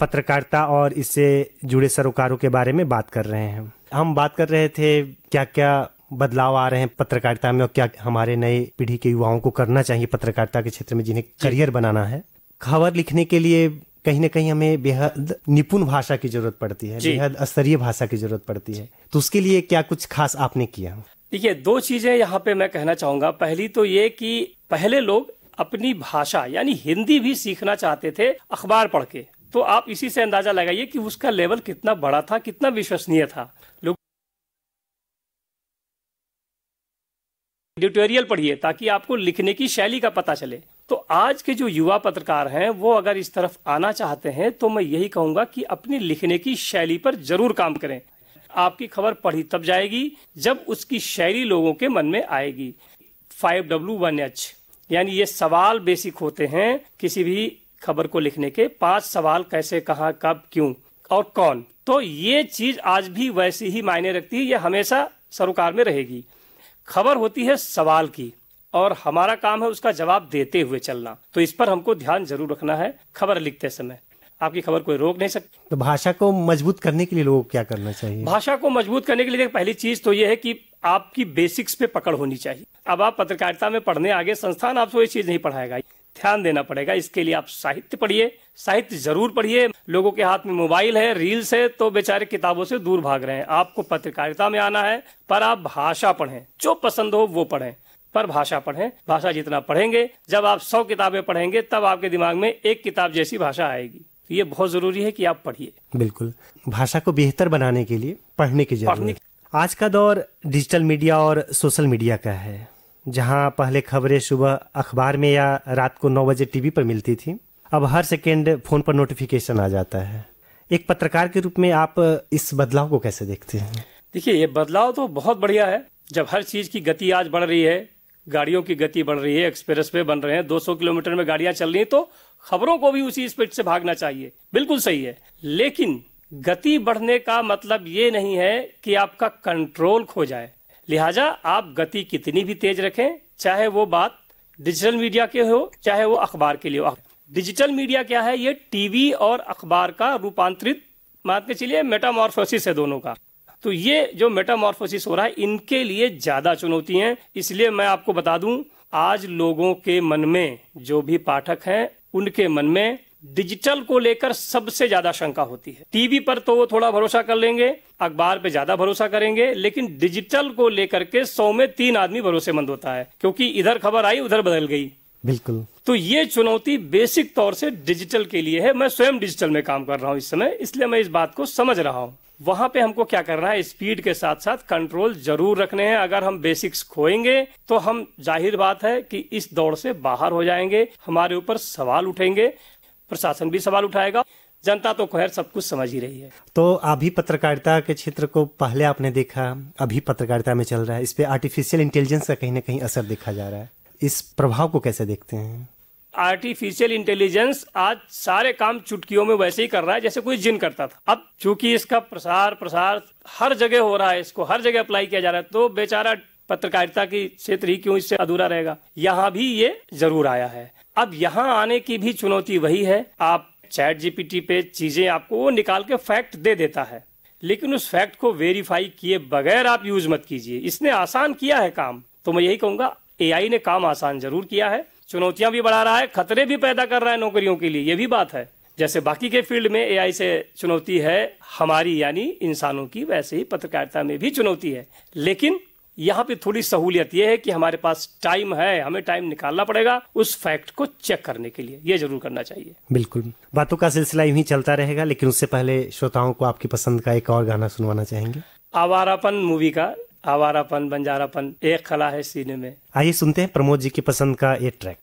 पत्रकारिता और इससे जुड़े सरोकारों के बारे में बात कर रहे हैं। हम बात कर रहे थे क्या क्या बदलाव आ रहे हैं पत्रकारिता में और क्या हमारे नए पीढ़ी के युवाओं को करना चाहिए पत्रकारिता के क्षेत्र में जिन्हें करियर बनाना है। खबर लिखने के लिए कहीं ना कहीं हमें बेहद निपुण भाषा की जरूरत पड़ती है, बेहद स्तरीय भाषा की जरूरत पड़ती है। तो उसके लिए क्या कुछ खास आपने किया? देखिए, दो चीजें यहाँ पे मैं कहना चाहूंगा। पहली तो ये कि पहले लोग अपनी भाषा यानी हिंदी भी सीखना चाहते थे अखबार पढ़ के। तो आप इसी से अंदाजा लगाइए कि उसका लेवल कितना बड़ा था, कितना विश्वसनीय था। लोग एडिटोरियल पढ़िए ताकि आपको लिखने की शैली का पता चले। तो आज के जो युवा पत्रकार हैं वो अगर इस तरफ आना चाहते हैं तो मैं यही कहूंगा कि अपनी लिखने की शैली पर जरूर काम करें। आपकी खबर पढ़ी तब जाएगी जब उसकी शैली लोगों के मन में आएगी। 5W1H यानी ये सवाल बेसिक होते हैं किसी भी खबर को लिखने के। 5 सवाल, कैसे, कहाँ, कब, क्यों और कौन। तो ये चीज आज भी वैसी ही मायने रखती है, ये हमेशा सरोकार में रहेगी। खबर होती है सवाल की और हमारा काम है उसका जवाब देते हुए चलना। तो इस पर हमको ध्यान जरूर रखना है खबर लिखते समय। आपकी खबर कोई रोक नहीं सकती। तो भाषा को मजबूत करने के लिए लोगों को क्या करना चाहिए? भाषा को मजबूत करने के लिए पहली चीज तो यह है कि आपकी बेसिक्स पे पकड़ होनी चाहिए। अब आप पत्रकारिता में पढ़ने आगे, संस्थान आपको ये चीज नहीं पढ़ाएगा, ध्यान देना पड़ेगा। इसके लिए आप साहित्य पढ़िए, साहित्य जरूर पढ़िए। लोगों के हाथ में मोबाइल है, रील्स है, तो बेचारे किताबों से दूर भाग रहे हैं। आपको पत्रकारिता में आना है पर आप भाषा पढ़ें, जो पसंद हो वो पढ़ें, पर भाषा पढ़ें। भाषा जितना पढ़ेंगे, जब आप 100 किताबें पढ़ेंगे तब आपके दिमाग में एक किताब जैसी भाषा आएगी। तो ये बहुत जरूरी है कि आप पढ़िए। बिल्कुल, भाषा को बेहतर बनाने के लिए पढ़ने की जरूरत है। आज का दौर डिजिटल मीडिया और सोशल मीडिया का है, जहां पहले खबरें सुबह अखबार में या रात को 9 बजे टीवी पर मिलती थी, अब हर सेकेंड फोन पर नोटिफिकेशन आ जाता है। एक पत्रकार के रूप में आप इस बदलाव को कैसे देखते हैं? देखिए, ये बदलाव तो बहुत बढ़िया है। जब हर चीज की गति आज बढ़ रही है, गाड़ियों की गति बढ़ रही है, एक्सप्रेस वे बन रहे हैं, 200 किलोमीटर में गाड़ियां चल रही हैं, तो खबरों को भी उसी स्पीड से भागना चाहिए। बिल्कुल सही है, लेकिन गति बढ़ने का मतलब ये नहीं है कि आपका कंट्रोल खो जाए। लिहाजा आप गति कितनी भी तेज रखें, चाहे वो बात डिजिटल मीडिया के हो, चाहे वो अखबार के लिए हो। डिजिटल मीडिया क्या है? ये टीवी और अखबार का रूपांतरित, मान के चलिए, मेटामॉर्फोसिस है दोनों का। तो ये जो मेटामॉर्फोसिस हो रहा है, इनके लिए ज्यादा चुनौती है। इसलिए मैं आपको बता दूं, आज लोगों के मन में, जो भी पाठक हैं उनके मन में डिजिटल को लेकर सबसे ज्यादा शंका होती है। टीवी पर तो वो थोड़ा भरोसा कर लेंगे, अखबार पे ज्यादा भरोसा करेंगे, लेकिन डिजिटल को लेकर के 100 में 3 आदमी भरोसेमंद होता है, क्योंकि इधर खबर आई उधर बदल गई। बिल्कुल। तो ये चुनौती बेसिक तौर से डिजिटल के लिए है। मैं स्वयं डिजिटल में काम कर रहा हूं इस समय, इसलिए मैं इस बात को समझ रहा हूं। वहां पे हमको क्या करना है, स्पीड के साथ साथ कंट्रोल जरूर रखने हैं। अगर हम बेसिक्स खोएंगे तो हम, जाहिर बात है कि इस दौड़ से बाहर हो जाएंगे, हमारे ऊपर सवाल उठेंगे, प्रशासन भी सवाल उठाएगा, जनता तो खैर सब कुछ समझ ही रही है। तो अभी पत्रकारिता के क्षेत्र को पहले आपने देखा, अभी पत्रकारिता में चल रहा है, इस पे आर्टिफिशियल इंटेलिजेंस का कहीं ना कहीं असर देखा जा रहा है। इस प्रभाव को कैसे देखते हैं? आर्टिफिशियल इंटेलिजेंस आज सारे काम चुटकियों में वैसे ही कर रहा है जैसे कोई जिन करता था। अब चूंकि इसका प्रसार हर जगह हो रहा है, इसको हर जगह अप्लाई किया जा रहा है, तो बेचारा पत्रकारिता की क्षेत्र ही क्यों इससे अधूरा रहेगा। यहाँ भी ये जरूर आया है। अब यहाँ आने की भी चुनौती वही है। आप चैट जीपीटी पे चीजें आपको वो निकाल के फैक्ट दे देता है, लेकिन उस फैक्ट को वेरीफाई किए बगैर आप यूज मत कीजिए। इसने आसान किया है काम, तो मैं यही कहूंगा एआई ने काम आसान जरूर किया है, चुनौतियां भी बढ़ा रहा है, खतरे भी पैदा कर रहा है नौकरियों के लिए, ये भी बात है। जैसे बाकी के फील्ड में एआई से चुनौती है हमारी यानी इंसानों की, वैसे ही पत्रकारिता में भी चुनौती है। लेकिन यहाँ पे थोड़ी सहूलियत ये है कि हमारे पास टाइम है, हमें टाइम निकालना पड़ेगा उस फैक्ट को चेक करने के लिए, ये जरूर करना चाहिए। बिल्कुल, बातों का सिलसिला यूं ही चलता रहेगा, लेकिन उससे पहले श्रोताओं को आपकी पसंद का एक और गाना सुनवाना चाहेंगे। आवारापन मूवी का आवारापन बंजारापन एक कला है सीने में। आइए सुनते हैं प्रमोद जी की पसंद का ये ट्रैक।